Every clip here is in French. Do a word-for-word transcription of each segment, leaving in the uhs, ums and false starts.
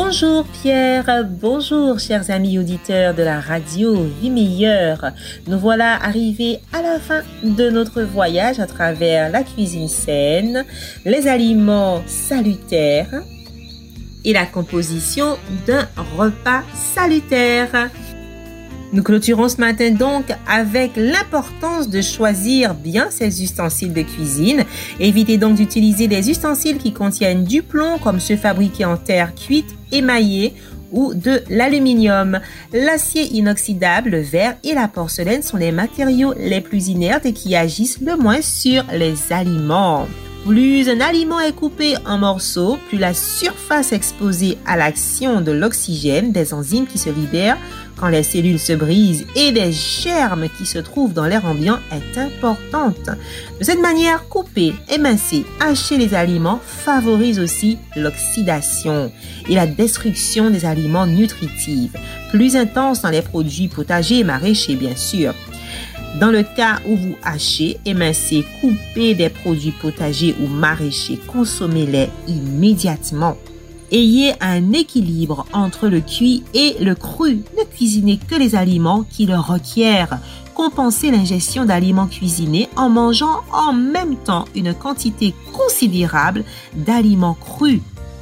Bonjour Pierre, bonjour chers amis auditeurs de la radio Vie Meilleure. Nous voilà arrivés à la fin de notre voyage à travers la cuisine saine, les aliments salutaires et la composition d'un repas salutaire. Nous clôturons ce matin donc avec l'importance de choisir bien ces ustensiles de cuisine. Évitez donc d'utiliser des ustensiles qui contiennent du plomb comme ceux fabriqués en terre cuite, émaillée ou de l'aluminium. L'acier inoxydable, le verre et la porcelaine sont les matériaux les plus inertes et qui agissent le moins sur les aliments. Plus un aliment est coupé en morceaux, plus la surface exposée à l'action de l'oxygène, des enzymes qui se libèrent quand les cellules se brisent et des germes qui se trouvent dans l'air ambiant est importante. De cette manière, couper, émincer, hacher les aliments favorise aussi l'oxydation et la destruction des aliments nutritifs, plus intense dans les produits potagers et maraîchers bien sûr. Dans le cas où vous hachez, émincez, coupez des produits potagers ou maraîchers, consommez-les immédiatement. Ayez un équilibre entre le cuit et le cru. Ne cuisinez que les aliments qui le requièrent. Compensez l'ingestion d'aliments cuisinés en mangeant en même temps une quantité considérable d'aliments crus.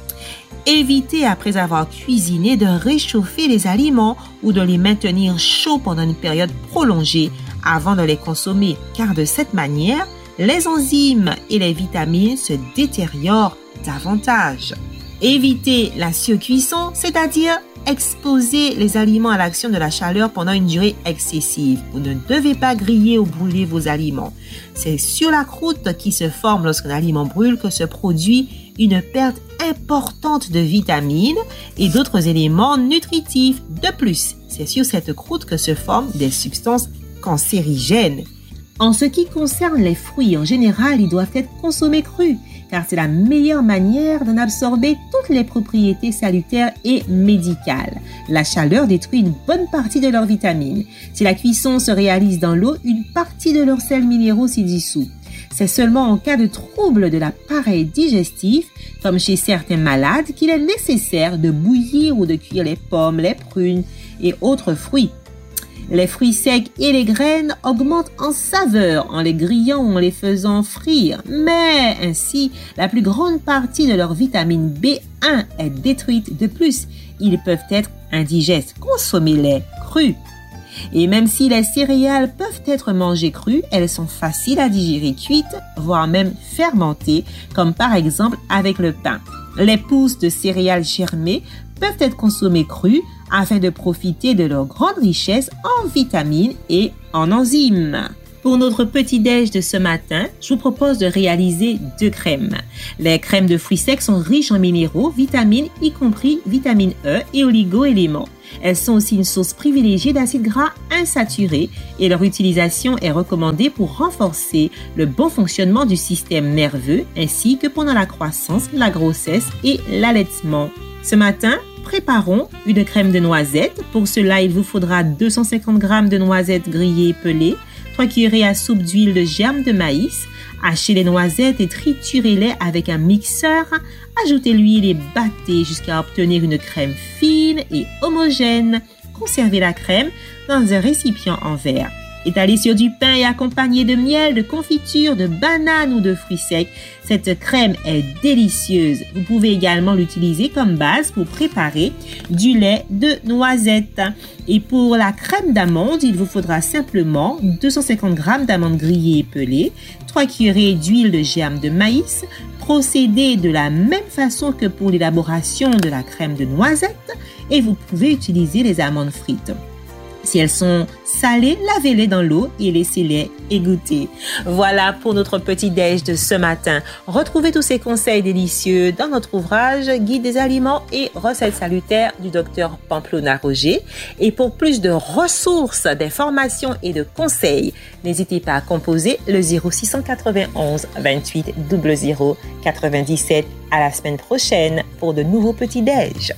Évitez, après avoir cuisiné, de réchauffer les aliments ou de les maintenir chauds pendant une période prolongée avant de les consommer, car de cette manière, les enzymes et les vitamines se détériorent davantage. Évitez la surcuisson, c'est-à-dire exposer les aliments à l'action de la chaleur pendant une durée excessive. Vous ne devez pas griller ou brûler vos aliments. C'est sur la croûte qui se forme lorsqu'un aliment brûle que se produit une perte importante de vitamines et d'autres éléments nutritifs. De plus, c'est sur cette croûte que se forment des substances cancérigènes. En ce qui concerne les fruits, en général, ils doivent être consommés crus, car c'est la meilleure manière d'en absorber toutes les propriétés salutaires et médicales. La chaleur détruit une bonne partie de leurs vitamines. Si la cuisson se réalise dans l'eau, une partie de leurs sels minéraux s'y dissout. C'est seulement en cas de trouble de l'appareil digestif, comme chez certains malades, qu'il est nécessaire de bouillir ou de cuire les pommes, les prunes et autres fruits. Les fruits secs et les graines augmentent en saveur en les grillant ou en les faisant frire, mais ainsi, la plus grande partie de leur vitamine B un est détruite. De plus, ils peuvent être indigestes. Consommez-les crus. Et même si les céréales peuvent être mangées crues, elles sont faciles à digérer cuites, voire même fermentées, comme par exemple avec le pain. Les pousses de céréales germées peuvent être consommées crues afin de profiter de leur grande richesse en vitamines et en enzymes. Pour notre petit-déj de ce matin, je vous propose de réaliser deux crèmes. Les crèmes de fruits secs sont riches en minéraux, vitamines, y compris vitamine E et oligo-éléments. Elles sont aussi une source privilégiée d'acides gras insaturés et leur utilisation est recommandée pour renforcer le bon fonctionnement du système nerveux ainsi que pendant la croissance, la grossesse et l'allaitement. Ce matin, préparons une crème de noisettes. Pour cela, il vous faudra deux cent cinquante grammes de noisettes grillées et pelées, trois cuillerées à soupe d'huile de germe de maïs. Hachez les noisettes et triturez-les avec un mixeur. Ajoutez l'huile et battez jusqu'à obtenir une crème fine et homogène. Conservez la crème dans un récipient en verre. Étalée sur du pain et accompagnée de miel, de confiture, de bananes ou de fruits secs, cette crème est délicieuse. Vous pouvez également l'utiliser comme base pour préparer du lait de noisette. Et pour la crème d'amande, il vous faudra simplement deux cent cinquante grammes d'amandes grillées et pelées, trois cuillerées d'huile de germe de maïs. Procédez de la même façon que pour l'élaboration de la crème de noisette et vous pouvez utiliser les amandes frites. Si elles sont salées, lavez-les dans l'eau et laissez-les égoutter. Voilà pour notre petit déj de ce matin. Retrouvez tous ces conseils délicieux dans notre ouvrage Guide des aliments et recettes salutaires du docteur Pamplona Roger. Et pour plus de ressources, d'informations et de conseils, n'hésitez pas à composer le zéro six cent quatre-vingt-onze vingt-huit zéro zéro quatre-vingt-dix-sept. À la semaine prochaine pour de nouveaux petits déj.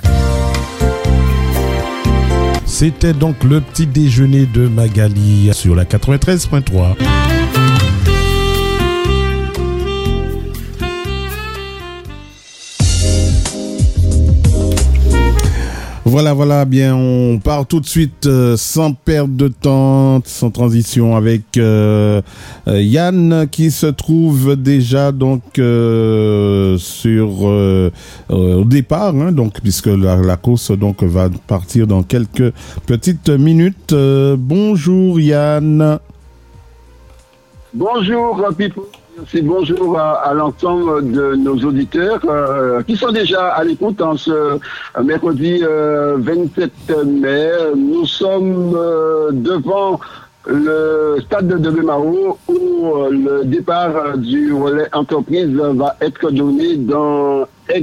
C'était donc le petit déjeuner de Magali sur la quatre-vingt-treize point trois. Voilà, voilà, bien, on part tout de suite euh, sans perdre de temps, sans transition, avec euh, euh, Yann qui se trouve déjà donc euh, sur euh, euh, au départ, hein, donc puisque la, la course donc va partir dans quelques petites minutes. Euh, bonjour Yann. Bonjour Pipou. Merci, bonjour à, à l'ensemble de nos auditeurs euh, qui sont déjà à l'écoute en ce euh, mercredi euh, vingt-sept mai. Nous sommes euh, devant le stade de Bemao où euh, le départ du relais entreprise va être donné dans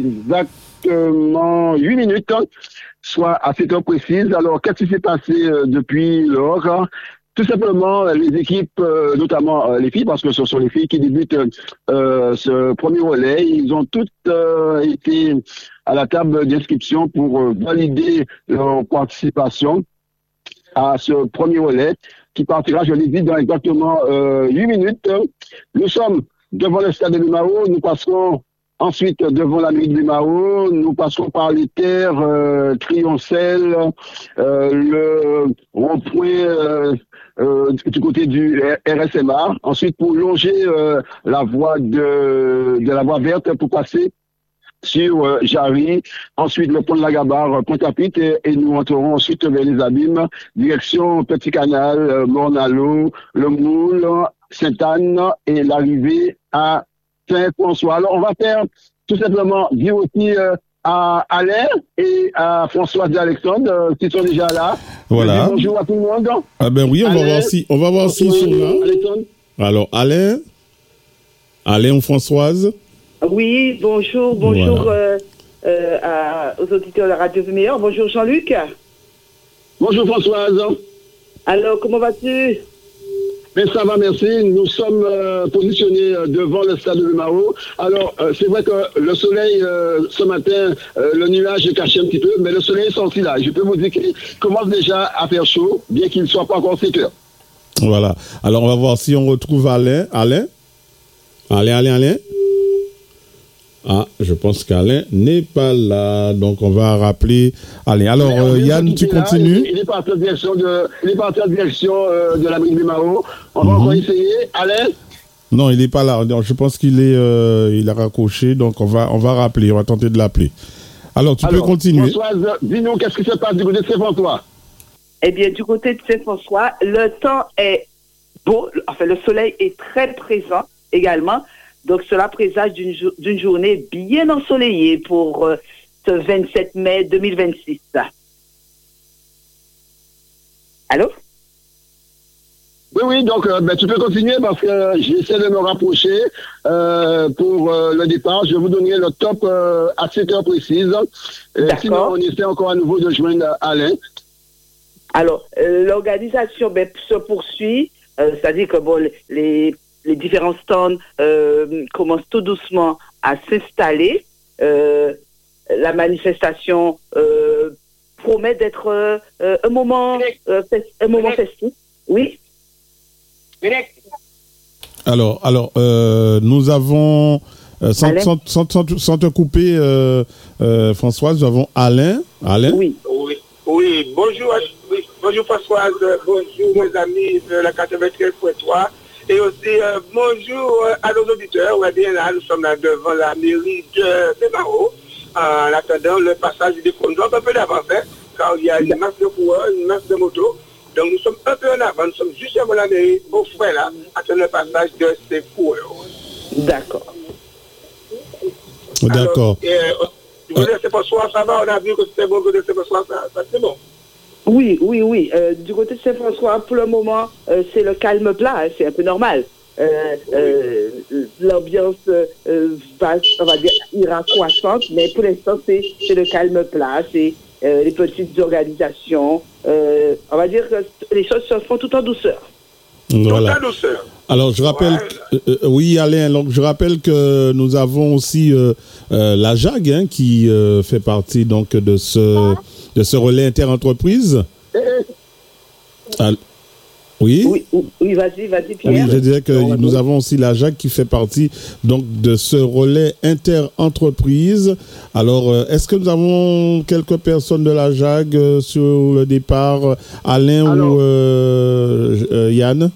exactement huit minutes, soit à cette heure précise. Alors, qu'est-ce qui s'est passé euh, depuis lors? Tout simplement, les équipes, euh, notamment euh, les filles, parce que ce sont les filles qui débutent euh, ce premier relais, ils ont toutes euh, été à la table d'inscription pour euh, valider leur participation à ce premier relais qui partira, je l'ai dit, dans exactement euh, huit minutes. Nous sommes devant le stade de Bemao, nous passerons ensuite devant la mairie de Bemao, nous passerons par les terres, euh, Trioncel, euh, le rond-point euh, Euh, du côté du R S M A, ensuite pour longer euh, la voie de, de la voie verte pour passer sur euh, Jarry, ensuite le pont de la Gabarre, Pointe-à-Pitre, et, et nous entrerons ensuite vers les Abîmes, direction Petit Canal, euh, Mornalo, Le Moule, Sainte-Anne et l'arrivée à Saint-François. Alors on va faire tout simplement dire aussi euh, à Alain et à Françoise et Alexandre euh, qui sont déjà là. Voilà. Bonjour à tout le monde. Ah ben oui, on Alain, va voir si on va voir s'ils sont là. Alexandre. Alors Alain, Alain ou Françoise. Oui, bonjour, bonjour Voilà. euh, euh, à- aux auditeurs de la Radio Meilleur. Bonjour Jean-Luc. Bonjour Françoise. Alors, comment vas-tu? Mais ça va, merci. Nous sommes euh, positionnés euh, devant le stade de Bemao. Alors, euh, c'est vrai que le soleil, euh, ce matin, euh, le nuage est caché un petit peu, mais le soleil est sorti là. Je peux vous dire qu'il commence déjà à faire chaud, bien qu'il ne soit pas encore sept heures. Voilà. Alors on va voir si on retrouve Alain. Alain. Alain, Alain, Alain. Ah, je pense qu'Alain n'est pas là, donc on va rappeler Alain. Alors Mais on euh, vient de Yann, tu quitter là. continues. Il, il est parti en direction de, il est parti en direction euh, de la mairie de Bemao. On va Mhm. encore essayer. Alain? Non, il n'est pas là. Donc, je pense qu'il est, euh, il a raccroché, donc on va, on va rappeler, on va tenter de l'appeler. Alors tu Alors, peux continuer. Françoise, dis-nous qu'est-ce qui se passe du côté de Saint-François? Eh bien, du côté de Saint-François, le temps est beau, enfin, le soleil est très présent également. Donc, cela présage d'une jo- d'une journée bien ensoleillée pour euh, ce vingt-sept mai deux mille vingt-six. Allô? Oui, oui, donc euh, ben, tu peux continuer parce que euh, j'essaie de me rapprocher euh, pour euh, le départ. Je vais vous donner le top euh, à sept heures précises. Euh, D'accord. sinon, on essaie encore à nouveau de joindre Alain. Alors, euh, l'organisation ben, se poursuit, euh, c'est-à-dire que bon, les, les différents stands euh, commencent tout doucement à s'installer. Euh, la manifestation euh, promet d'être euh, euh, un moment, euh, fes- un moment festif. Oui. Alors, alors euh, nous avons, euh, sans, Alain. sans, sans, sans te- sans te couper, euh, euh, Françoise, nous avons Alain. Alain. Oui. Oui, oui, bonjour, à- oui, bonjour Françoise, bonjour mes amis de la quatre-vingt-treize point trois et aussi euh, bonjour euh, à nos auditeurs. Ouais, bien là, nous sommes là devant la mairie de Bemao en attendant le passage du conducteur un peu d'avance, hein, car il y a une masse de coureurs, une masse de motos. Donc nous sommes un peu en avant, nous sommes juste avant la mairie, au frais là, attendant le passage de ces coureurs. D'accord. D'accord. Alors, euh, du côté de Saint-François, ça va, on a vu que c'était bon, que de Saint-François, ça, ça c'est bon. Oui, oui, oui. Euh, du côté de Saint-François, pour le moment, euh, c'est le calme plat, hein, c'est un peu normal. Euh, euh, L'ambiance euh, va, on va dire, ira croissante, mais pour l'instant, c'est c'est le calme plat, c'est euh, les petites organisations. Euh, on va dire que les choses se font tout en douceur. Voilà. Tout en douceur. Alors, je rappelle, Ouais. que- euh, euh, oui, Alain, donc je rappelle que nous avons aussi euh, euh, la J A G hein, qui euh, fait partie donc de ce, de ce relais interentreprise. Eh, eh, Al- Oui. Oui, oui, oui, vas-y, vas-y, Oui, Pierre. je dirais que nous avons aussi la J A G qui fait partie donc de ce relais inter-entreprise. Alors, euh, est-ce que nous avons quelques personnes de la J A G euh, sur le départ, Alain Alors, ou euh, euh, Yann?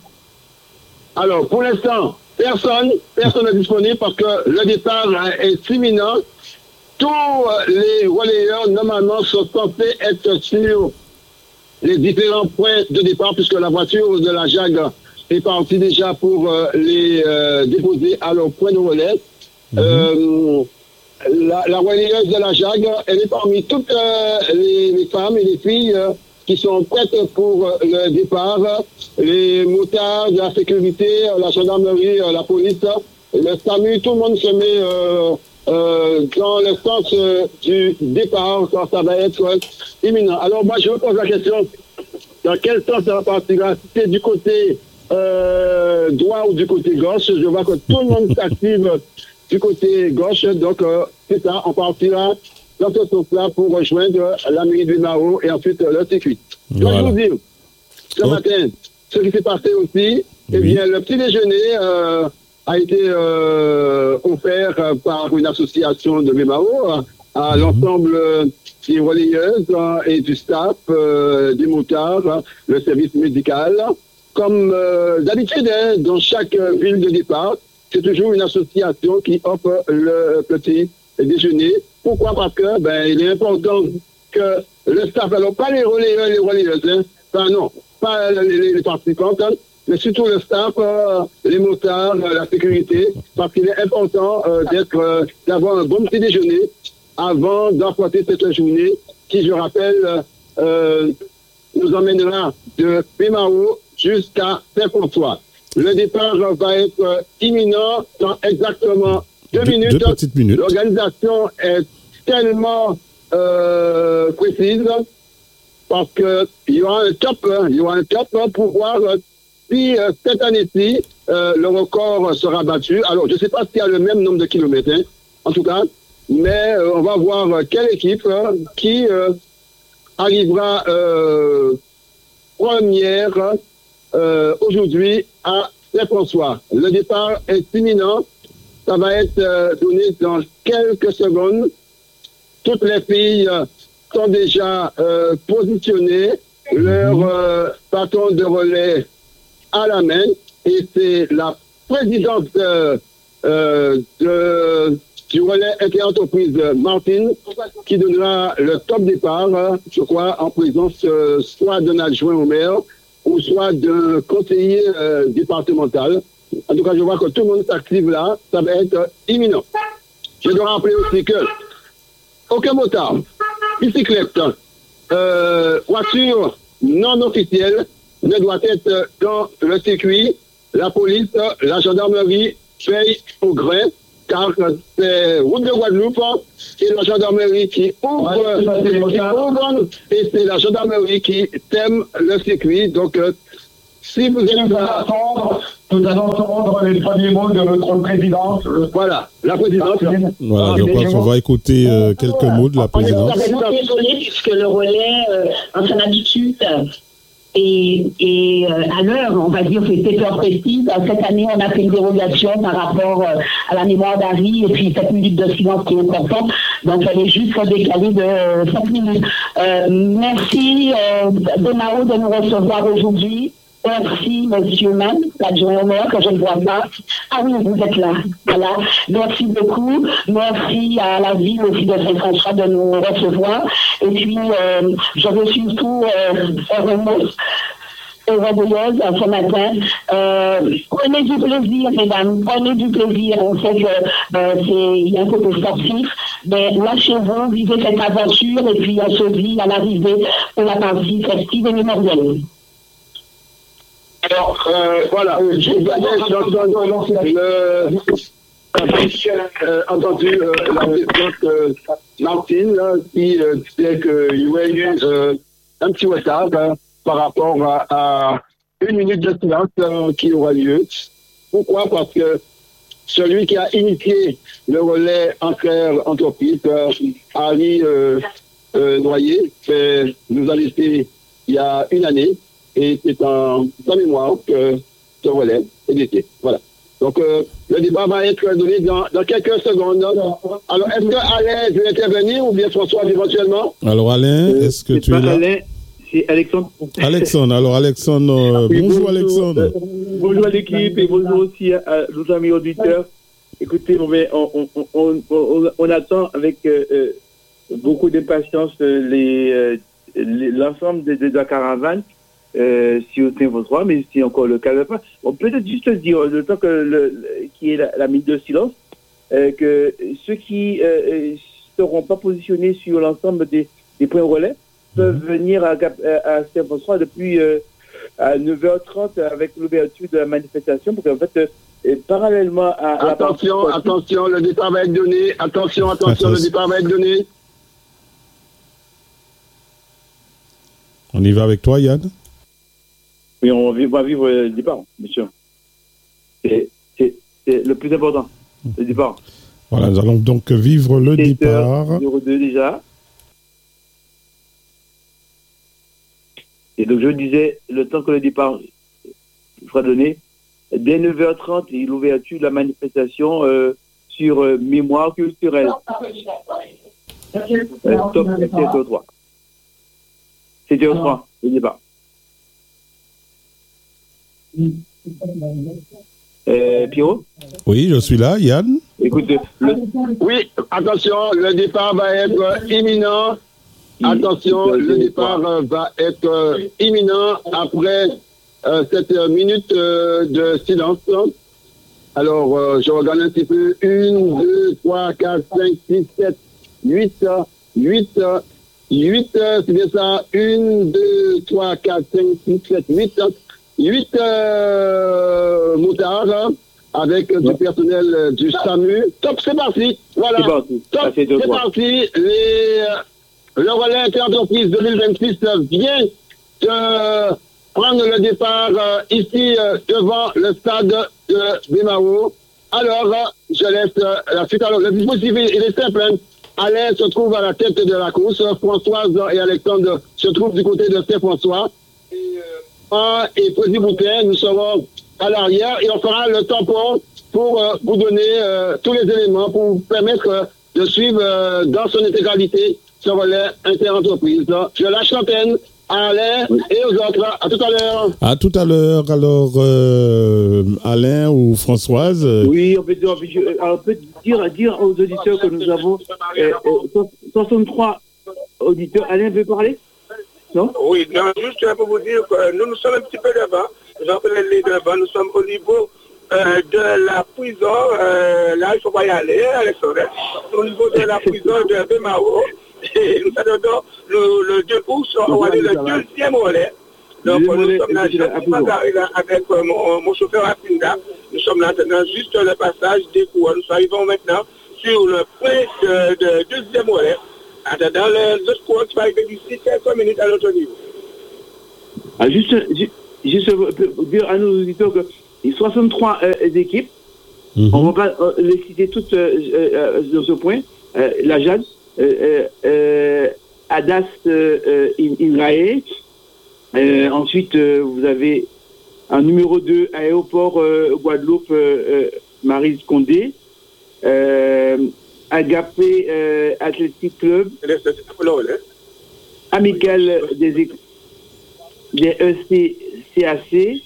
Alors, pour l'instant, personne, personne n'est disponible parce que le départ est imminent. Tous les relayeurs, normalement, sont censés être sur les différents points de départ puisque la voiture de la J A G est partie déjà pour euh, les euh, déposer à leur point de relais. Mm-hmm. euh, la, la relayeuse de la J A G, elle est parmi toutes euh, les, les femmes et les filles euh, qui sont prêtes pour euh, le départ. Les motards de la sécurité, la gendarmerie, la police, le SAMU, tout le monde se met euh, euh, dans le sens euh, du départ quand ça va être euh, imminent. Alors moi je me pose la question, dans quel sens ça va partir? Si c'est du côté euh, droit ou du côté gauche? Je vois que tout le monde s'active du côté gauche, donc euh, c'est ça, on partira dans ce sens-là pour rejoindre la mairie de Mao et ensuite le circuit. Voilà. Donc je vous dis, ce oh. matin, ce qui s'est passé aussi, oui. eh bien, le petit déjeuner euh, a été euh, offert par une association de Vemao à, à mmh. l'ensemble des relayeuses et du staff, euh, des motards, le service médical. Comme euh, d'habitude, hein, dans chaque ville de départ, c'est toujours une association qui offre le petit déjeuner. Pourquoi? Parce que ben, il est important que le staff, alors pas les relayeurs et les relayeuses, hein, enfin non, pas les, les, les participantes, hein, mais surtout le staff, euh, les motards, euh, la sécurité, parce qu'il est important euh, d'être, euh, d'avoir un bon petit déjeuner avant d'affronter cette journée qui, je rappelle, euh, nous emmènera de Vemao jusqu'à Saint-François. Le départ va être euh, imminent dans exactement deux de, minutes. Deux petites minutes. L'organisation est tellement euh, précise parce qu'il y aura un top, hein, il y aura un top hein, pour voir euh, si euh, cette année-ci, euh, le record sera battu. Alors, je ne sais pas s'il y a le même nombre de kilomètres, hein, en tout cas, mais euh, on va voir euh, quelle équipe euh, qui euh, arrivera euh, première euh, aujourd'hui à Saint-François. Le départ est imminent. Ça va être euh, donné dans quelques secondes. Toutes les filles euh, sont déjà euh, positionnées. Leur euh, bâton de relais à la main. Et c'est la présidente euh, euh, de, du relais inter-entreprise, Martine, qui donnera le top départ, euh, je crois, en présence euh, soit d'un adjoint au maire ou soit d'un conseiller euh, départemental. En tout cas, je vois que tout le monde s'active là. Ça va être euh, imminent. Je dois rappeler aussi que aucun motard, bicyclette, euh, voiture non officielle ne doit être dans le circuit. La police, la gendarmerie veille au grain, car c'est route de Guadeloupe et la gendarmerie qui ouvre, ouais, qui ouvre et c'est la gendarmerie qui thème le circuit. Donc, euh, si vous êtes... Nous allons attendre, nous allons entendre les premiers mots de notre présidente. Voilà, la présidente. Voilà, je crois qu'on va écouter euh, quelques mots de la présidente. On est vraiment désolé puisque le relais, euh, en son habitude, et, et euh, à l'heure, on va dire, c'est sept heures précises. Cette année, on a fait une dérogation par rapport euh, à la mémoire d'Harry et puis cette minute de silence qui est importante. Donc, elle est juste décalée de cinq minutes. Euh, merci, euh, Vemao, de nous recevoir aujourd'hui. Merci, monsieur Mann, l'adjoint au maire, que je ne vois pas. Ah oui, vous êtes là. Voilà. Merci beaucoup. Merci à la ville aussi de Saint-François de nous recevoir. Et puis, euh, je veux surtout euh, faire un mot religieuse ce matin. Euh, prenez du plaisir, mesdames. Prenez du plaisir. On sait que euh, c'est, il y a un côté sportif. Mais lâchez-vous, vivez cette aventure et puis on se dit à l'arrivée pour la partie festive et mémorielle. Alors, euh, voilà, j'ai euh, entendu euh, la présidente euh, Martine là, qui euh, disait qu'il y aurait eu euh, un petit retard hein, par rapport à, à une minute de silence euh, qui aura lieu. Pourquoi? Parce que celui qui a initié le relais entre entreprises, euh, Harry euh, euh, Noyer, nous a laissé il y a une année. et c'est en sa mémoire que ce relais est dédié. Voilà. Donc, euh, le débat va être donné dans, dans quelques secondes. Alors, est-ce que Alain veut intervenir ou bien François éventuellement? Alors, Alain, euh, est-ce que tu es là? Alain, c'est Alexandre. Alexandre, alors Alexandre, euh, oui, bonjour, bonjour Alexandre. Euh, bonjour à l'équipe et bonjour aussi à, à nos amis auditeurs. Écoutez, on, on, on, on, on attend avec euh, euh, beaucoup d'impatience euh, les, euh, les, l'ensemble de, de la caravane. Euh, si au Saint-François, mais c'est encore le cas. On peut peut-être juste dire, le temps que le, le, qui est la, la minute de silence, euh, que ceux qui ne euh, seront pas positionnés sur l'ensemble des, des points relais peuvent venir à, à Saint-François depuis euh, à neuf heures trente avec l'ouverture de la manifestation, pour qu'en fait, euh, parallèlement à... Attention, la attention, le départ va être donné. Attention, attention, attention, le départ va être donné. On y va avec toi, Yann? Oui, on va vivre le départ, bien sûr. C'est, c'est, c'est le plus important, le départ. Voilà, nous allons donc vivre le départ. numéro deux déjà. Et donc, je disais, le temps que le départ sera donné, dès neuf heures trente, il l'ouverture de la manifestation euh, sur euh, mémoire culturelle. Euh, top, sept heures trois. sept heures trois, le départ. Euh, Pierrot? Oui, je suis là, Yann. Écoute, le... Oui, attention, le départ va être imminent. Attention, le départ va être imminent après euh, cette minute euh, de silence. Alors, euh, je regarde un petit peu. un, deux, trois, quatre, cinq, six, sept, huit, huit, huit, c'est bien ça. un, deux, trois, quatre, cinq, six, sept, huit. Huit euh, motards avec ouais. du personnel euh, du SAMU. Top, c'est parti. Voilà. C'est parti. Top, c'est, c'est parti. Les, le relais Interentreprise deux mille vingt-six vient de prendre le départ euh, ici euh, devant le stade de Bémao. Alors, euh, je laisse euh, la suite. Alors, le dispositif il est simple. Hein. Alain se trouve à la tête de la course. Françoise et Alexandre se trouvent du côté de Saint-François. Et, euh, et Président Boutin, nous serons à l'arrière et on fera le tampon pour euh, vous donner euh, tous les éléments pour vous permettre euh, de suivre euh, dans son intégralité ce relais Interentreprise. Je lâche l'antenne à Alain oui. et aux autres. À tout à l'heure. À tout à l'heure. Alors, euh, Alain ou Françoise? Oui, on peut dire, on peut dire, dire aux auditeurs que nous avons euh, euh, soixante-trois auditeurs. Alain veut parler? Non? Oui, non, juste pour vous dire que nous, nous sommes un petit peu devant. J'appelle les devant. Nous sommes au niveau euh, de la prison. Euh, là, il ne faut pas y aller, Alexandre. Au niveau de la prison de Bémao. Et nous attendons le, le deux août, on va aller le deuxième relais. Donc, nous relais, sommes là, là avec euh, mon, mon chauffeur Apinda. Nous sommes là maintenant juste le passage des cours. Nous arrivons maintenant sur le point de, de deuxième relais. Dans les autres cours qui va arriver d'ici quelques minutes à l'autre niveau. Ah, juste, juste pour dire à nos auditeurs que les soixante-trois euh, équipes, mm-hmm. on ne va pas euh, les citer toutes euh, euh, sur ce point. Euh, la Jade, euh, euh, Adas euh, Inrae. Euh, ensuite, euh, vous avez un numéro deux, Aéroport euh, Guadeloupe, euh, euh, Maryse Condé. Euh, Agapé euh, Athletic Club, Amical des, des E C C A C,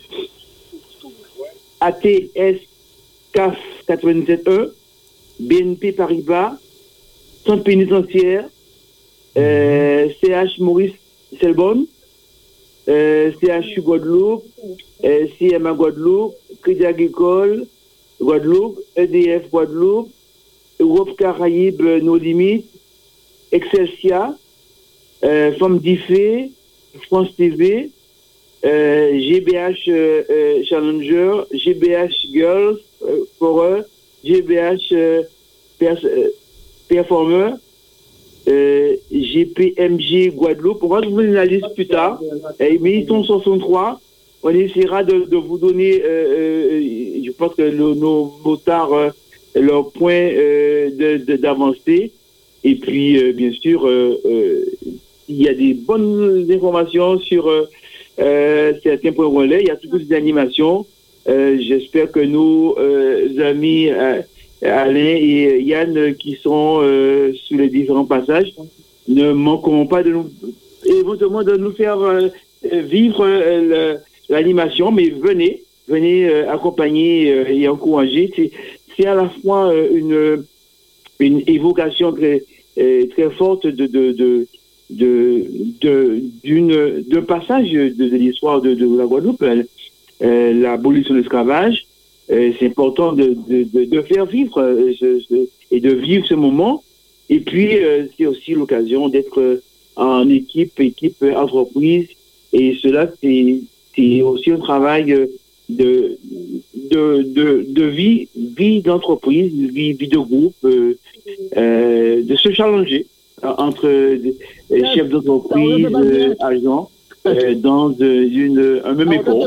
A T S C A F quatre-vingt-dix-sept E, B N P Paribas, Centre pénitentiaire, euh, C H Maurice Selbonne, euh, C H U Guadeloupe, euh, C M A Guadeloupe, Crédit Agricole Guadeloupe, E D F Guadeloupe, Europe Caraïbes No Limites, Excelsia, euh, Femme d'Ifé, France T V, euh, G B H euh, euh, Challenger, G B H Girls euh, for eux, G B H euh, pers- euh, Performer, euh, G P M G Guadeloupe. On va vous donner la liste plus tard. Et, mais ils sont soixante-trois. On essaiera de, de vous donner, euh, euh, je pense que le, nos motards, euh, leur point euh, de, de, d'avancée. Et puis, euh, bien sûr, euh, euh, il y a des bonnes informations sur euh, euh, certains points relais. Il y a toujours des animations. Euh, j'espère que nos euh, amis euh, Alain et Yann euh, qui sont euh, sur les différents passages ne manqueront pas de nous, éventuellement de nous faire euh, vivre euh, l'animation, mais venez, venez euh, accompagner euh, et encourager. C'est, c'est à la fois euh, une, une évocation très, euh, très forte de, de, de, de, de, d'une, d'un passage de, de l'histoire de, de la Guadeloupe, euh, l'abolition de l'esclavage. Euh, c'est important de, de, de, de faire vivre euh, ce, ce, et de vivre ce moment. Et puis, euh, c'est aussi l'occasion d'être en équipe, équipe entreprise. Et cela, c'est, c'est aussi un travail de, de, de, de vie, vie d'entreprise, vie, vie de groupe, euh, euh, de se challenger entre euh, chefs d'entreprise, euh, agents, euh, dans euh, une, un même effort.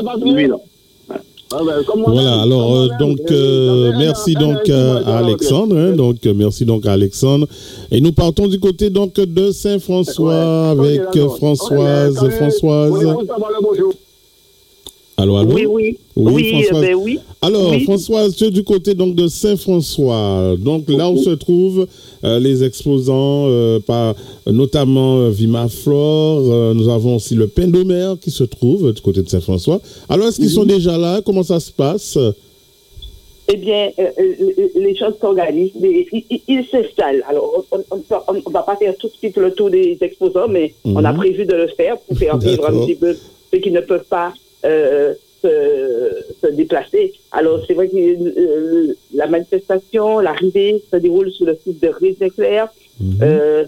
Voilà, alors euh, donc euh, merci donc euh, à Alexandre, hein, donc euh, merci donc à Alexandre, et nous partons du côté donc de Saint-François avec euh, Françoise, Françoise. Allô, allô? Oui, oui. Oui, oui, Françoise. ben oui. Alors, oui. Françoise, tu es du côté donc de Saint-François. Donc là où se trouvent euh, les exposants, euh, par, notamment euh, Vimaflore, euh, nous avons aussi le Pain d'Omer qui se trouve du côté de Saint-François. Alors, est-ce qu'ils sont déjà là? Comment ça se passe? Eh bien, euh, euh, les choses s'organisent, ils, ils, ils s'installent. Alors, on ne va pas faire tout de suite le tour des exposants, mais mm-hmm. on a prévu de le faire pour faire vivre un petit peu ceux qui ne peuvent pas Euh, se, se déplacer. Alors, c'est vrai que euh, la manifestation, l'arrivée se déroule sur le site de Résin-Clair. Mm-hmm. Euh,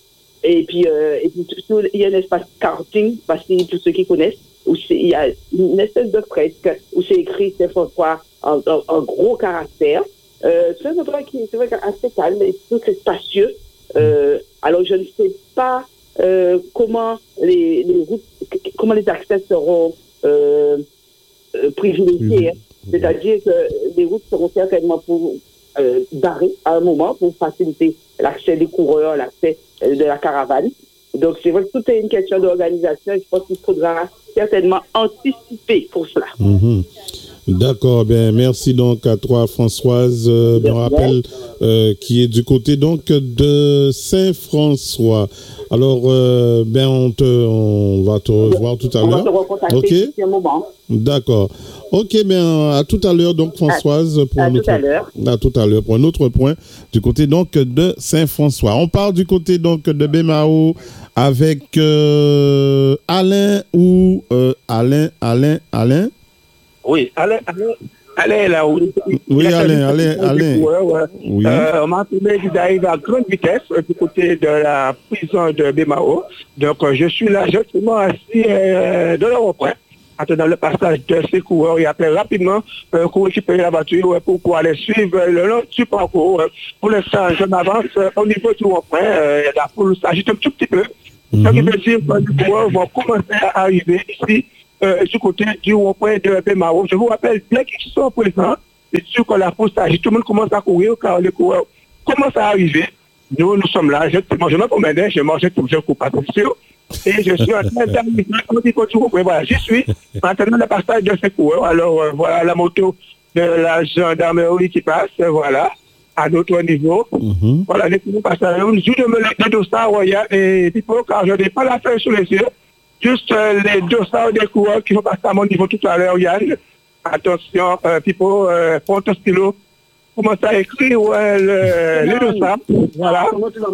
et puis, euh, et puis tout, il y a un espace karting, parce que pour ceux qui connaissent, où il y a une espèce de fresque où c'est écrit Saint-François en, en, en gros caractère. Euh, c'est un endroit qui c'est vrai, assez calme et tout très spacieux. Euh, alors, je ne sais pas euh, comment les, les routes, comment les accès seront Euh, euh, privilégiés. Hein. C'est-à-dire que les routes seront certainement pour euh, barrées à un moment pour faciliter l'accès des coureurs, l'accès euh, de la caravane. Donc c'est vrai que tout est une question d'organisation. Je pense qu'il faudra certainement anticiper pour cela. Mm-hmm. D'accord, bien merci donc à toi Françoise, euh, je me rappelle euh, qui est du côté donc de Saint-François. Alors euh, ben on te on va te revoir tout à on l'heure. Va te recontacter OK. Un moment. D'accord. OK, bien à tout à l'heure donc Françoise à, pour à notre tout à l'heure. À tout à l'heure pour un autre point du côté donc de Saint-François. On part du côté donc de Bémao avec euh, Alain ou euh, Alain Alain Alain Oui, Alain, Alain, Alain est là. Oui, oui Alain, Alain, Alain. Ouais. Oui. Euh, on m'a trouvé qu'il arrive à grande vitesse euh, du côté de la prison de Bémao. Donc, euh, je suis là, justement, assis euh, dans le rond-point, attendant le passage de ces coureurs. Et après, rapidement, euh, pour récupérer la voiture, ouais, pour pouvoir aller suivre euh, le long du parcours. Euh, pour l'instant, je m'avance euh, au niveau du rond-point. Euh, la foule s'agite un tout petit peu. Mm-hmm. Ce qui veut dire que les coureurs vont commencer à arriver ici. Euh, du côté du rond-point de Bémao. Je vous rappelle bien qu'ils sont présents. C'est sûr que la foule s'agit. Tout le monde commence à courir car les coureurs commencent à arriver. Nous, nous sommes là. Je, je me promène, je mange, je coupe pas de sûr. Et je suis en train d'arriver au niveau du rond-point. Voilà, j'y suis. Maintenant, le passage de ces coureurs. Alors, euh, voilà la moto de la gendarmerie qui passe. Euh, voilà, à notre niveau. Mm-hmm. Voilà, les coureurs passent. Je de me laisser de ça, Royal, et Pipo, car je n'ai pas la feuille sous les yeux. Juste euh, les dossards des coureurs qui vont passer à mon niveau tout à l'heure, Yann. Attention, euh, Pipo, euh, prends ton stylo. Commence à écrire ouais, le, les dossards. Voilà.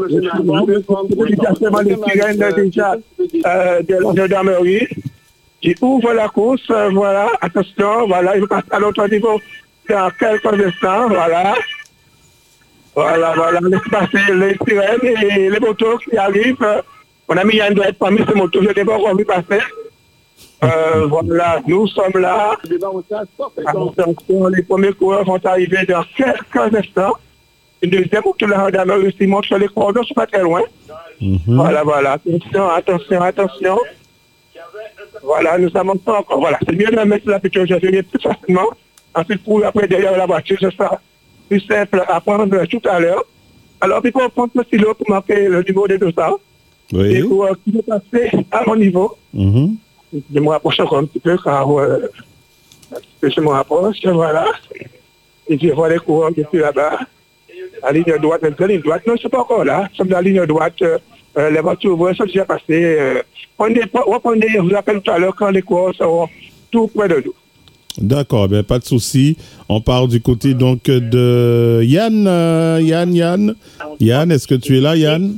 Les sirènes déjà euh, de la gendarmerie qui ouvre la course. Euh, voilà, attention, voilà, il va passer à l'autre niveau dans quelques instants. Voilà. Voilà, voilà, laisse passer les sirènes et les motos qui arrivent. Mon ami Yann doit être parmi ces motos, je n'ai pas encore vu passer. Euh, voilà, nous sommes là. Attention, les premiers coureurs vont arriver dans quelques instants. Une deuxième moto de la gendarmerie aussi montre que les coureurs ne sont pas très loin. Mm-hmm. Voilà, voilà, attention, attention, attention. Voilà, nous avançons encore. Voilà, c'est mieux de mettre la picture, je vais plus facilement. Ensuite, pour après, derrière la voiture, ce sera plus simple à prendre tout à l'heure. Alors, il faut prendre le stylo pour marquer le niveau des dossards. Oui. Et pour euh, qui vont passer à mon niveau. Mm-hmm. je me rapproche encore un petit peu car euh, je me rapproche, voilà. Et je vois les coureurs qui sont là-bas. La ligne droite, la ligne droite, non, je ne suis pas encore là. Nous sommes dans la ligne droite. Euh, les voitures vont sont déjà passées. Euh, on est, on est, je vous rappelle tout à l'heure quand les coureurs seront tout près de nous. D'accord, ben pas de souci. On part du côté donc de Yann, euh, Yann, Yann. Yann, est-ce que tu es là, Yann?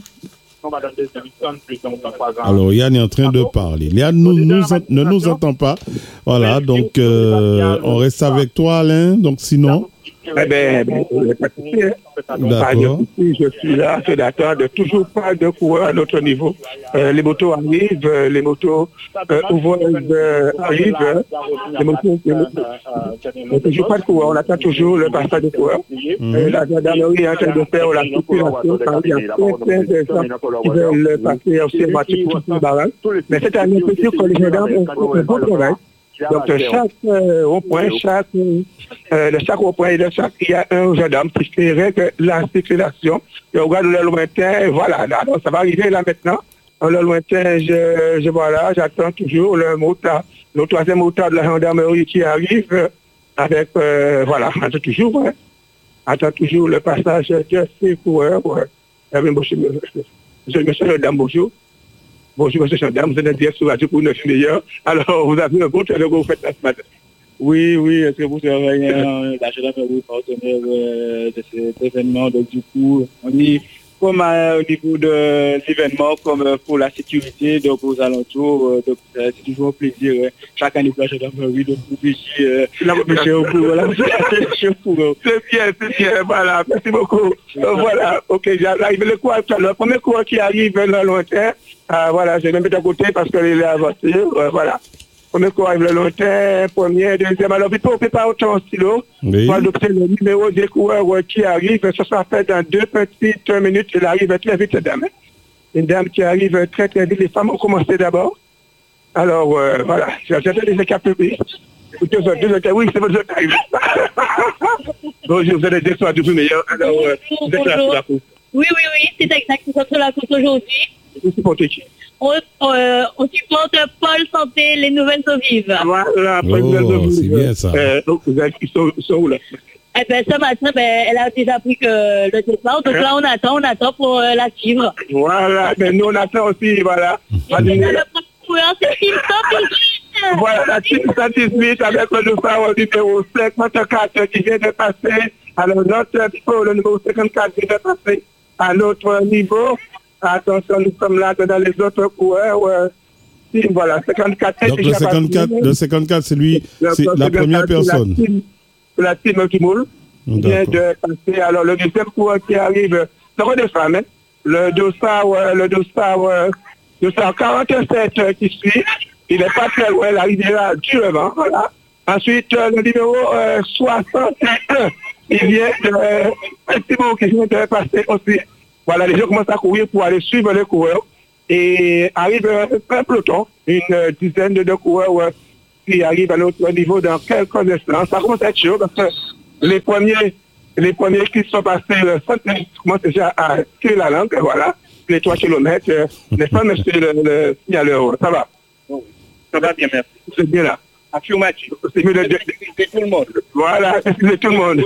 Alors, Yann est en train de parler. Yann nous, nous, ne nous entend pas. Voilà, donc euh, on reste avec toi, Alain. Donc sinon... Eh bien, ben, d'accord. Je suis là, c'est d'attendre toujours pas de coureurs à notre niveau. Euh, les motos arrivent, euh, les motos euh, ouvreuses euh, arrivent, les motos, les motos. Il n'y a toujours pas de coureurs, on attend toujours le passage de coureurs. Mmh. Euh, la gendarmerie est en train de faire la circulation, car il y a plein de gens qui veulent passer aussi moitié pour tout le barrage. Mais c'est un impression que les gendarmes ont un bon travail. Donc, chaque euh, rond-point, chaque, euh, de chaque rond-point et de chaque, il y a un gendarme qui fait règle la circulation. Et on regarde le lointain, voilà, alors ça va arriver là maintenant. Dans le lointain, je, je vois là, j'attends toujours le motard, le troisième motard de la gendarmerie qui arrive avec, euh, voilà, j'attends toujours, ouais. J'attends toujours le passage de ces coureurs. Ouais. Monsieur, monsieur, monsieur, madame, bonjour. Bonjour, monsieur Chandam, vous êtes direct sur Radio pour neuf meilleurs. Alors, vous avez un bon travail que vous faites là ce matin. Oui, oui, est-ce que vous travaillez euh, la gendarmerie partenaire euh, de cet événement? Donc, du coup, on y, comme euh, au niveau de l'événement, comme euh, pour la sécurité, donc aux alentours, euh, donc euh, c'est toujours un plaisir. Euh, chaque année pour la gendarmerie, donc vous pêchez euh, au cours, voilà, c'est bien, c'est bien, voilà, merci beaucoup. Euh, voilà, ok, j'arrive le courant, le premier courant qui arrive dans lointain. Ah, voilà, je vais me mettre à côté parce qu'elle est avancée. Euh, voilà. Premier coup arrive le lointain, premier, deuxième. Alors, vite, on ne peut pas autant en stylo. Oui. On va adopter le numéro des coureurs qui arrive. Ça sera fait dans deux petites minutes. Il arrive très vite, cette dame. Une dame qui arrive très, très vite. Les femmes ont commencé d'abord. Alors, euh, voilà. J'attends les écarts publics. Deux heures, deux heures, oui, c'est votre arrive. Bonjour, vous êtes des soirs du meilleur. Alors, euh, vous êtes là sur la course. Oui, oui, oui, c'est exact. Nous sommes sur la course aujourd'hui. Vous supportez qui? On, euh, on supporte Paul Santé, les nouvelles eaux vives. Voilà, Paul oh, c'est bien ça. Euh, donc, vous avez, ils, sont, ils sont où là? Eh ben, ce matin, ben, elle a déjà pris que le départ. Donc hein? Là, on attend, on attend pour euh, la suivre. Voilà, mais nous, on attend aussi, voilà. Et puis, le premier c'est Team cent dix-huit. Voilà, la Team cent dix-huit avec le numéro numéro cinquante-quatre qui vient de passer. Alors, notre pour le numéro cinquante-quatre vient de passer à notre niveau. Attention, nous sommes là dans les autres coureurs. Ouais. Si, voilà, cinquante-quatre. Donc le cinquante-quatre, le cinquante-quatre, c'est lui, c'est la première personne. C'est la team qui moule. Vient de passer. Alors le deuxième coureur qui arrive, c'est quoi de femme, hein? Le dossard, ouais, le dossard, ouais, dossard quarante-sept euh, qui suit. Il n'est pas très loin, il arrivera durement. Voilà. Ensuite, euh, le numéro euh, soixante et un, il vient de euh, un petit mot qui vient de passer aussi. Voilà, les gens commencent à courir pour aller suivre les coureurs. Et arrive un peloton, une dizaine de coureurs ouais, qui arrivent à notre niveau dans quelques instants. Ça commence à être chaud parce que les premiers, les premiers qui sont passés, le commencent déjà à tirer la langue, voilà. Les trois kilomètres, les femmes, c'est le, le signaleur. Ça va? Ça va bien, merci. C'est bien là. Affirmatif. C'est mieux de c'est tout le monde. Voilà, c'est tout le monde.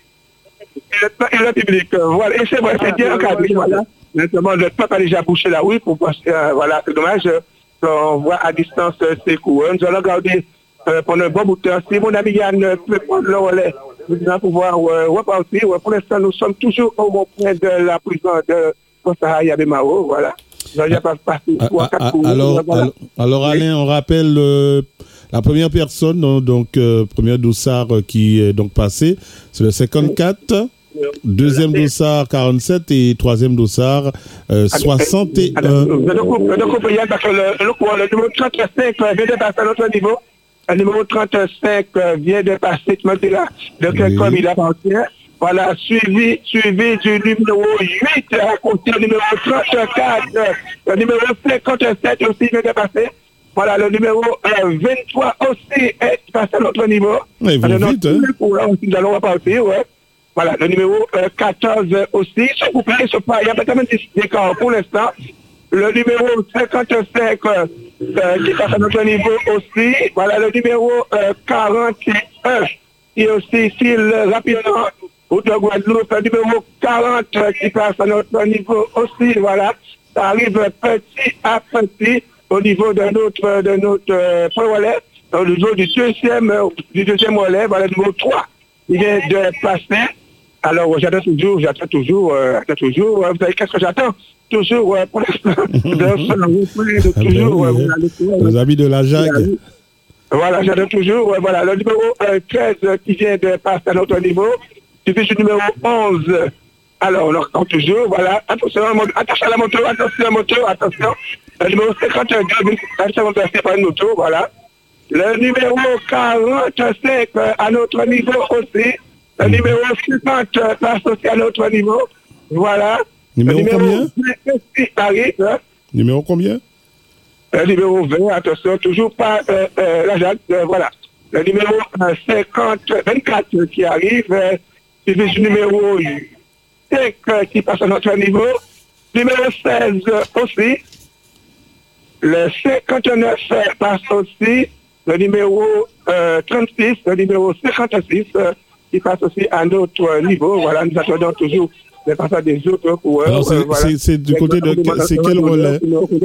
Et le, et le public, voilà. Et c'est vrai, c'est bien encadré, voilà. Maintenant, le peuple a déjà bouché la rue pour passer, euh, voilà, c'est dommage. On voit à distance euh, ces coureurs. Nous allons garder euh, pendant un bon bout de temps. Si mon ami Yann peut prendre le relais, nous allons pouvoir euh, repartir. Ouais, pour l'instant, nous sommes toujours au bon point de la prison de Posaha Yabemao, voilà. Nous allons pas passer trois, quatre coureurs. Alors, voilà. alors, alors, Alain, on rappelle euh, la première personne, donc, donc euh, premier dossard euh, qui est donc passé, c'est le cinquante-quatre. Deuxième dossard quarante-sept et troisième dossard euh, soixante et un. Je ne comprends rien parce que le, le, le numéro trente-cinq vient de passer à notre niveau. Le numéro trente-cinq vient de passer, tu m'as dit là, de quel comme il appartient. Voilà, suivi, suivi du numéro huit, à côté du numéro trente-quatre, le numéro cinquante-sept aussi vient de passer. Voilà, le numéro euh, vingt-trois aussi est passé à notre niveau. Mais vous alors, vite, hein? Nous allons repartir, ouais. Voilà, le numéro euh, quatorze aussi, s'il vous plaît, il n'y a pas tellement d'écart pour l'instant. le numéro cinquante-cinq euh, euh, qui passe à notre niveau aussi. Voilà, le numéro euh, quarante et un qui est aussi ici le, rapidement au de Guadeloupe. Le numéro quarante euh, qui passe à notre niveau aussi. Voilà, ça arrive petit à petit au niveau de notre, de notre euh, point relais, au niveau du deuxième, euh, du deuxième relais. Voilà, le numéro trois qui vient de passer. Alors, j'attends toujours, j'attends toujours, euh, j'attends toujours. Euh, vous savez qu'est-ce que j'attends? Toujours, euh, pour l'instant, de toujours. Euh, les amis de la J A G. Voilà, j'attends toujours. Euh, voilà, le numéro euh, treize euh, qui vient de passer à notre niveau. Tu fais le numéro onze. Alors, on attend toujours. Voilà, attention, attention à la moto, attention à la moto, attention. Le numéro cinquante-deux, attention à passer par une moto, voilà. Le numéro quarante-cinq euh, à notre niveau aussi. Le numéro cinquante passe aussi à notre niveau. Voilà. Numéro, le numéro combien vingt arrive. Hein. Numéro combien? Le numéro vingt, attention, toujours pas euh, euh, la Jacques, euh, voilà. Le numéro euh, cinquante, vingt-quatre qui arrive. Euh, c'est le numéro cinq euh, qui passe à notre niveau. Numéro seize euh, aussi. Le cinquante-neuf euh, passe aussi. Le numéro euh, trente-six, le numéro cinquante-six. Euh, qui passe aussi à notre niveau. Voilà, nous attendons toujours les passages des autres coureurs. Alors, c'est, euh, voilà. c'est, c'est du côté de... C'est quel relais?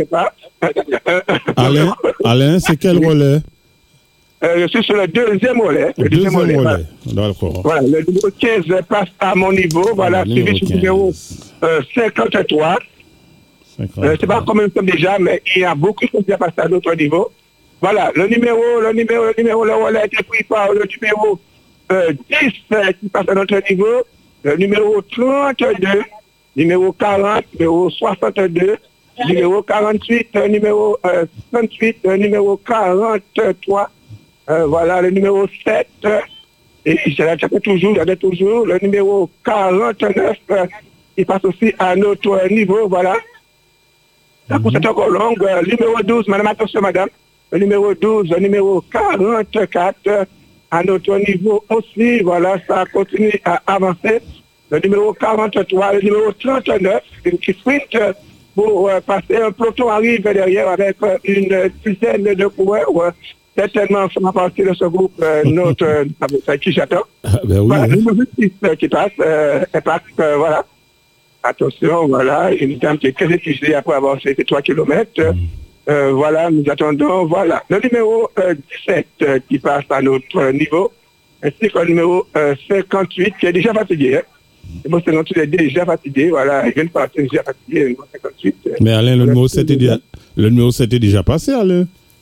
Alain, Alain, c'est quel relais? euh, Je suis sur le deuxième relais. Le deuxième, deuxième relais, voilà. D'accord. Voilà, le numéro quinze passe à mon niveau. Voilà, suivi sur le numéro euh, cinquante-trois. cinquante-trois. Euh, c'est pas comme nous sommes déjà, mais il y a beaucoup de choses qui passent à notre niveau. Voilà, le numéro, le numéro, le numéro, le relais a été pris par le numéro Euh, dix euh, qui passe à notre niveau, le numéro trente-deux, numéro quarante, numéro soixante-deux, numéro quarante-huit, numéro euh, trente-huit, numéro quarante-trois, euh, voilà, le numéro sept, euh, et j'attends toujours, j'attends toujours, le numéro quarante-neuf euh, qui passe aussi à notre niveau, voilà. La course est encore longue, euh, numéro douze, madame, attention madame, le numéro douze, le numéro quarante-quatre, euh, à notre niveau aussi, voilà, ça continue à avancer. Le numéro quarante-trois, le numéro trente-neuf, qui sprint pour euh, passer. Un peloton arrive derrière avec euh, une dizaine de coureurs. Euh, certainement, ça va partir de ce groupe, euh, notre, euh, qui j'attends. Ah, ben oui, voilà, hein. Le numéro six euh, qui passe, euh, impact, euh, voilà. Attention, voilà, une dame qui est très épuisée après avoir fait trois kilomètres. Mm. Euh, voilà, nous attendons, voilà, le numéro euh, dix-sept euh, qui passe à notre niveau, ainsi que le numéro euh, cinquante-huit qui est déjà fatigué. Hein. Le numéro cinquante-huit est déjà fatigué, voilà, il vient de partir déjà fatigué, le numéro cinquante-huit. Euh, Mais Alain, le numéro sept est déjà, le numéro sept est déjà passé, Alain.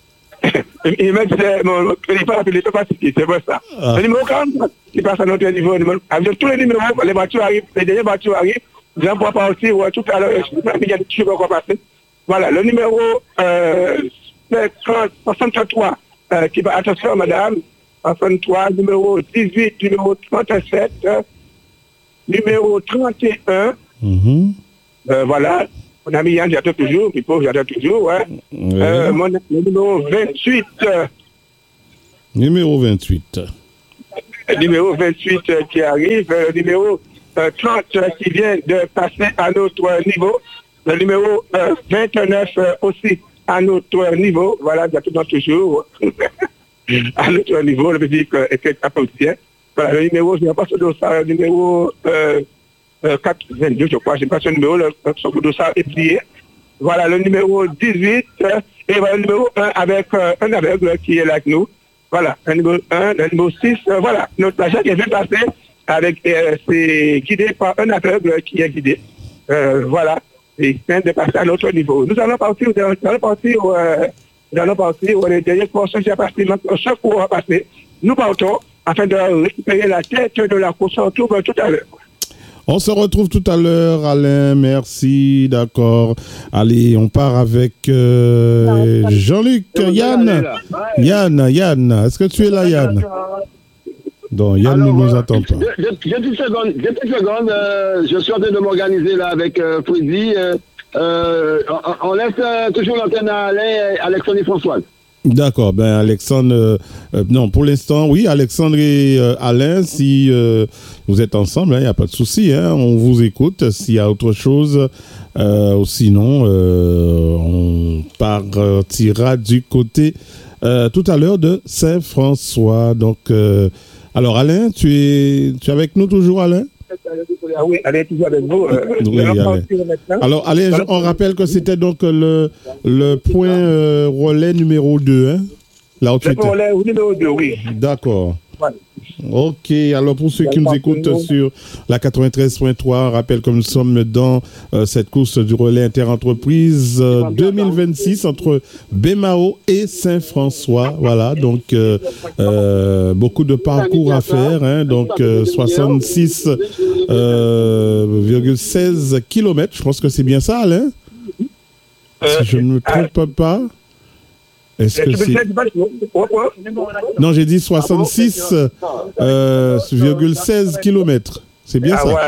Il m'a dit, il n'est pas fatigué, c'est vrai ça. Ah. Le numéro quarante qui passe à notre niveau, avec tous les numéros, les voitures arrivent, les dernières voitures arrivent, je ne pourrai pas aussi, tout à l'heure, je ne sais pas, il y a des choses encore passer. Voilà, le numéro euh, soixante-trois, euh, qui va, attention madame, soixante-trois, numéro dix-huit, numéro trente-sept, euh, numéro trente et un, mm-hmm. euh, voilà, mon ami Yann, j'attends toujours, puis pauvre, j'attends toujours, ouais. Mm-hmm. euh, mon, le numéro vingt-huit. Euh, numéro vingt-huit. Le numéro vingt-huit euh, qui arrive, le euh, numéro euh, trente euh, qui vient de passer à notre euh, niveau. Le numéro euh, vingt-neuf euh, aussi à notre niveau, voilà, j'attends toujours à notre niveau, le petit est applaudissant. Voilà, le numéro, je n'ai pas ce dossard, le numéro euh, euh, quatre-vingt-deux, je crois, je n'ai pas ce numéro, le, son dossard est plié. Voilà, le numéro dix-huit, euh, et voilà le numéro un avec euh, un aveugle qui est là avec nous. Voilà, le numéro un, le numéro six, euh, voilà, notre agent qui vient passer avec, euh, c'est guidé par un aveugle qui est guidé. Euh, voilà. Et vient de passer à notre niveau. Nous allons partir, nous allons partir, euh, nous allons partir, les dernières portions qui a passé, chaque cours a passé. Nous partons afin de récupérer la tête de la course en tout, tout à l'heure. On se retrouve tout à l'heure, Alain, merci, d'accord. Allez, on part avec euh, Jean-Luc, Yann. Yann, Yann, est-ce que tu es là, Yann? Donc, Yann ne nous attend pas. J'ai une petite seconde, j'ai une petite seconde euh, je suis en train de m'organiser là avec euh, Freddy. Euh, euh, on, on laisse euh, toujours l'antenne à Alain, Alexandre et Françoise. D'accord, ben Alexandre, euh, euh, non, pour l'instant, oui, Alexandre et euh, Alain, si euh, vous êtes ensemble, il hein, n'y a pas de souci, hein, on vous écoute. S'il y a autre chose, euh, ou sinon, euh, on partira du côté euh, tout à l'heure de Saint-François. Donc, euh, alors Alain, tu es, tu es avec nous toujours, Alain? Ah oui, Alain est toujours avec vous. Euh, oui, Alain. Alors, Alain, on rappelle que c'était donc le, le point euh, relais numéro deux, hein? Là où tu le point relais numéro deux, oui. D'accord. Ouais. Ok, alors pour ceux qui nous écoutent sur la quatre-vingt-treize point trois, rappelle que nous sommes dans euh, cette course du relais interentreprise euh, deux mille vingt-six entre Bémao et Saint-François. Voilà, donc euh, euh, beaucoup de parcours à faire, hein, donc euh, soixante-six virgule seize kilomètres, je pense que c'est bien ça, Alain, si je ne me trompe pas. Est-ce que c'est... Non, j'ai dit soixante-six virgule seize kilomètres. C'est bien ça?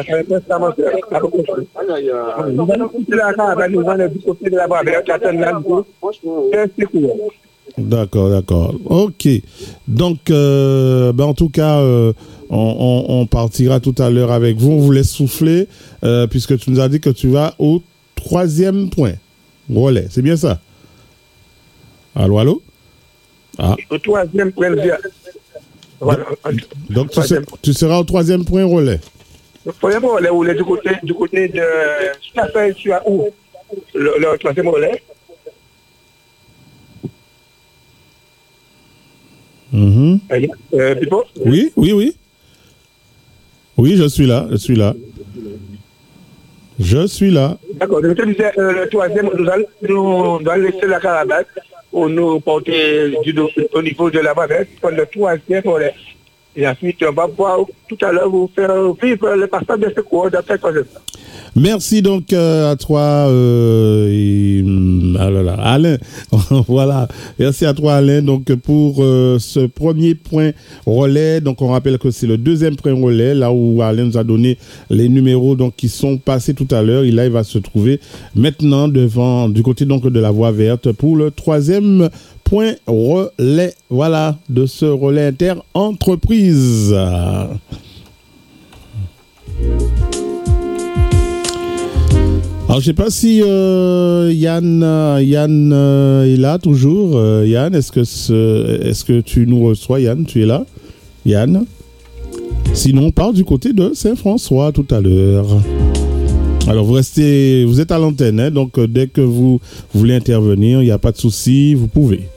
D'accord, d'accord. Ok. Donc, euh, ben en tout cas, euh, on, on, on partira tout à l'heure avec vous. On vous laisse souffler, euh, puisque tu nous as dit que tu vas au troisième point. Relais, c'est bien ça? Allô, allô? Ah. Au troisième point. Voilà. Donc, tu, ser, tu seras au troisième point relais. Le troisième point relais, relais du côté, du côté de... Ça fait, tu as où? Le, le troisième relais. Mm-hmm. Euh, Pipo? Oui, oui, oui. Oui, je suis là, je suis là. Je suis là. D'accord, je te disais, euh, le troisième, nous allons, nous allons laisser la caravane pour nous porter du, au niveau de la bavette pour le troisième relais. Et ensuite, on va pouvoir tout à l'heure vous faire vivre le passage de secours dans cette projet. Merci donc euh, à toi, euh, et, ah là là, Alain. Voilà, merci à toi, Alain. Donc pour euh, ce premier point relais, donc on rappelle que c'est le deuxième point relais, là où Alain nous a donné les numéros donc qui sont passés tout à l'heure. Et là, il va se trouver maintenant devant, du côté donc de la voie verte pour le troisième point relais. Voilà, de ce relais inter-entreprise. Alors, je ne sais pas si euh, Yann, Yann euh, est là toujours. Euh, Yann, est-ce que, ce, est-ce que tu nous reçois, Yann? Tu es là, Yann? Sinon, on part du côté de Saint-François tout à l'heure. Alors, vous restez, vous êtes à l'antenne, hein, donc euh, dès que vous voulez intervenir, il n'y a pas de souci, vous pouvez.